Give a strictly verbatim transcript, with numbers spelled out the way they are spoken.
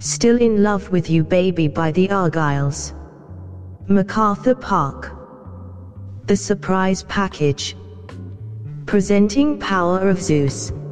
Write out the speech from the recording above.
Still in Love with You Baby by the Argyles. MacArthur Park. The Surprise Package. Presenting Power of Zeus.